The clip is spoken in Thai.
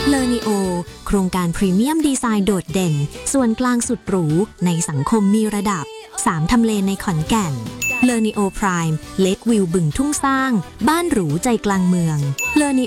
เลอนิโอโครงการพรีเมียมดีไซน์โดดเด่นส่วนกลางสุดหรูในสังคมมีระดับ3ทำเลในขอนแก่นเลอนิโอไพรม์เลควิวบึงทุ่งสร้างบ้านหรูใจกลางเมืองเลอนิ